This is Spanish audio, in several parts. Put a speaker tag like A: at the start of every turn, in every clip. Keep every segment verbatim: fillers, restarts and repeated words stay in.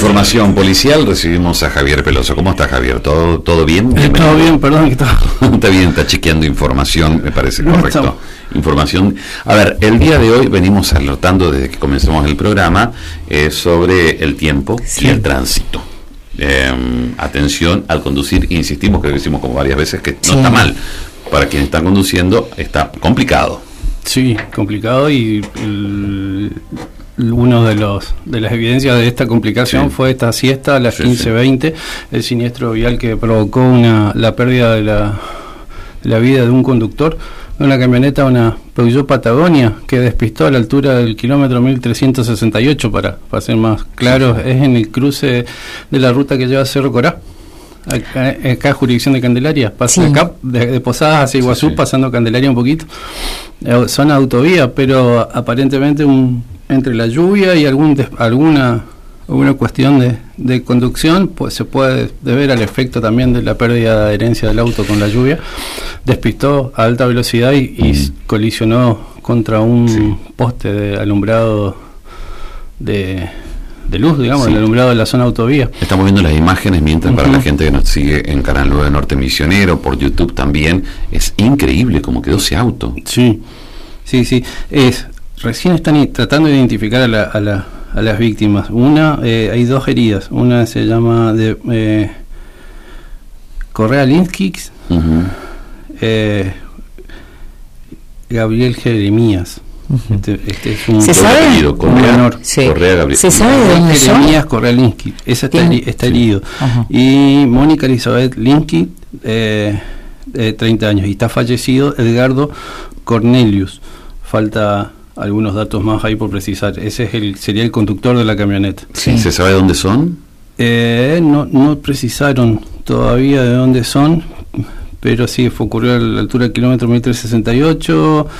A: información policial recibimos a Javier Peloso. ¿Cómo está, Javier? ¿Todo, todo bien?
B: Eh, todo bien, perdón. Que está...
A: está bien, está chequeando información, me parece correcto. No, información. A ver, el día de hoy venimos alertando desde que comenzamos el programa eh, sobre el tiempo sí. y el tránsito. Eh, atención al conducir, insistimos, que lo decimos como varias veces, que no sí. está mal. Para quienes están conduciendo está complicado.
B: Sí, complicado y el, uno de los de las evidencias de esta complicación sí. fue esta siesta a las sí, quince veinte, sí. el siniestro vial que provocó una la pérdida de la, de la vida de un conductor de una camioneta, una Peugeot Patagonia, que despistó a la altura del kilómetro mil trescientos sesenta y ocho, para, para ser más claros, sí, sí. es en el cruce de la ruta que lleva a Cerro Corá. Acá, acá jurisdicción de Candelaria, pasa sí. acá de, de Posadas hacia Iguazú, sí, sí. pasando Candelaria un poquito, eh, son autovía, pero aparentemente un, entre la lluvia y algún des, alguna alguna cuestión de, de conducción, pues se puede deber al efecto también de la pérdida de adherencia del auto con la lluvia, despistó a alta velocidad y, y mm. colisionó contra un sí. poste de alumbrado de de luz, digamos, sí. el alumbrado de la zona autovía.
A: Estamos viendo las imágenes mientras, uh-huh. para la gente que nos sigue en Canal nueve Norte Misionero, por YouTube también, es increíble cómo quedó ese auto.
B: Sí, sí, sí, es, recién están tratando de identificar a, la, a, la, a las víctimas. Una, eh, hay dos heridas, una se llama de eh, Correa Linsky, uh-huh. eh, Gabriel Jeremías. Este, este es un
C: ¿Se sabe?
A: Herido, Correa,
B: menor.
A: Sí. Correa Gabriel.
C: ¿Se sabe de dónde son?
B: Jeremías Correa Linsky, esa está, heri- está sí. herido. Ajá. Y Mónica Elizabeth Linsky, eh, eh, treinta años, y está fallecido Edgardo Cornelius. Falta algunos datos más ahí por precisar. Ese es el sería el conductor de la camioneta.
A: Sí. ¿Se sabe dónde son?
B: Eh, no, no precisaron todavía de dónde son, pero sí, fue ocurrió a la altura del kilómetro mil trescientos sesenta y ocho.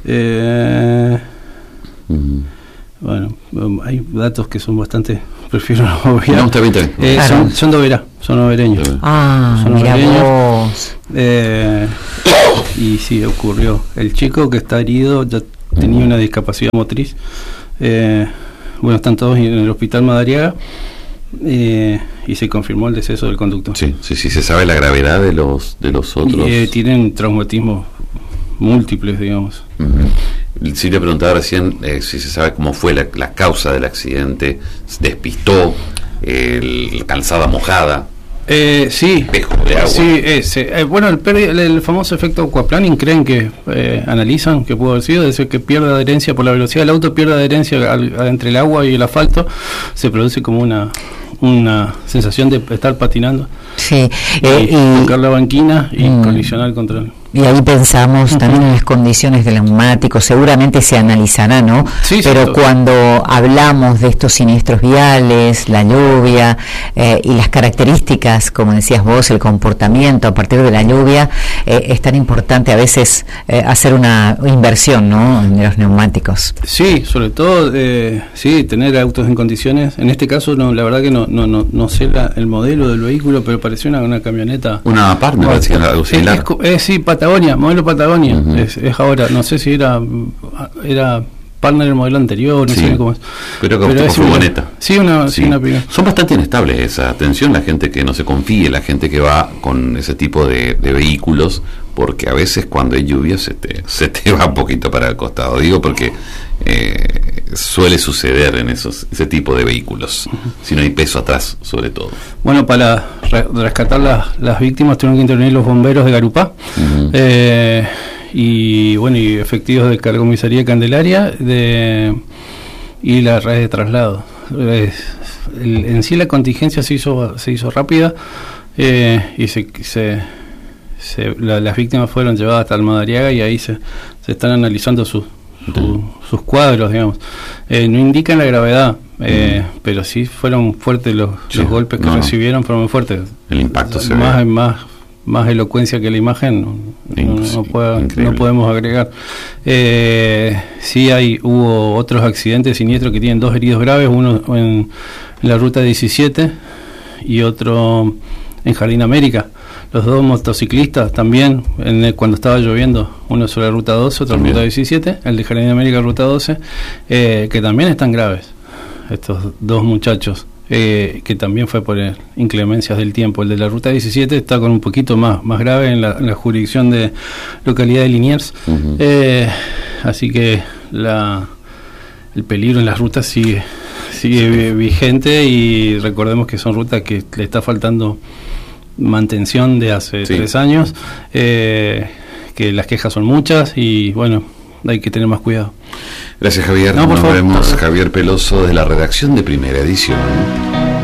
B: Eh, uh-huh. Bueno, hay datos que son bastante, prefiero no obviar.
A: No, está bien, está bien.
B: Eh, claro. Son, son de Oberá, son obereños.
C: Ah,
B: son
C: mira
B: obereños.
C: Vos.
B: Eh, y sí, ocurrió. El chico que está herido ya tenía una discapacidad motriz. Eh, bueno, están todos en el hospital Madariaga. Eh, y se confirmó el deceso del conductor.
A: Sí, sí, sí, se sabe la gravedad de los de los otros.
B: Y, eh, tienen traumatismos múltiples, digamos.
A: Uh-huh. Sí, le preguntaba recién eh, si se sabe cómo fue la, la causa del accidente. ¿Despistó eh, la calzada mojada?
B: Eh, sí,
A: espejo de agua.
B: Sí, es, eh, bueno, el, el, el famoso efecto aquaplaning, creen que eh, analizan que pudo haber sido, es que pierde adherencia por la velocidad del auto, pierde adherencia al, al, entre el agua y el asfalto, se produce como una una sensación de estar patinando.
C: Sí,
B: y eh, tocar la banquina y mm. colisionar contra el...
C: Y ahí pensamos uh-huh. también en las condiciones del neumático, seguramente se analizará, ¿no?
B: Sí,
C: pero
B: sí,
C: cuando hablamos de estos siniestros viales, la lluvia eh, y las características, como decías vos, el comportamiento a partir de la lluvia, eh, es tan importante a veces eh, hacer una inversión, ¿no?, en los neumáticos.
B: Sí, sobre todo, eh, sí, tener autos en condiciones. En este caso, no, la verdad que no no no, no sé la, el modelo del vehículo, pero pareció una, una camioneta.
A: Una Partner, oh,
B: es, es, es, es, sí, Patagonia, modelo Patagonia, uh-huh. es, es ahora, no sé si era era Partner el modelo anterior, no
A: sí,
B: sé cómo es.
A: Pero, pero es furgoneta.
B: Sí, una, sí. Sí, una pica.
A: Son bastante inestables esa atención, la gente que no se confíe, la gente que va con ese tipo de, de vehículos, porque a veces cuando hay lluvia se te, se te va un poquito para el costado, digo porque eh, suele suceder en esos ese tipo de vehículos, uh-huh. si no hay peso atrás, sobre todo.
B: Bueno, para re- rescatar las, las víctimas tuvieron que intervenir los bomberos de Garupá, uh-huh. eh, y bueno, y efectivos de Carcomisaría de Candelaria de, y la red de traslado. Eh, el, en sí la contingencia se hizo se hizo rápida, eh, y se, se, se la, las víctimas fueron llevadas hasta el Madariaga y ahí se, se están analizando sus su, sus cuadros, digamos. Eh, no indican la gravedad, eh, mm. pero sí fueron fuertes los, sí. los golpes que no, recibieron, fueron muy fuertes.
A: El impacto se
B: más
A: ve.
B: más más elocuencia que la imagen no, no, no, puedo, no podemos agregar. Eh, sí hay hubo otros accidentes siniestros que tienen dos heridos graves, uno en, en la ruta diecisiete y otro en Jardín América. Los dos motociclistas también, en el, cuando estaba lloviendo, uno sobre la ruta doce, otro en la ruta diecisiete, el de Jardín América ruta doce, eh, que también están graves, estos dos muchachos. eh, que también fue por eh, inclemencias del tiempo. El de la ruta diecisiete está con un poquito más, más grave en la, en la jurisdicción de localidad de Liniers. Uh-huh. eh, así que la, el peligro en las rutas sigue, sigue sí. vigente, y recordemos que son rutas que le está faltando mantención de hace sí. tres años, eh, que las quejas son muchas y bueno, hay que tener más cuidado.
A: Gracias, Javier. No, Nos vemos. Javier Peloso, de la redacción de Primera Edición.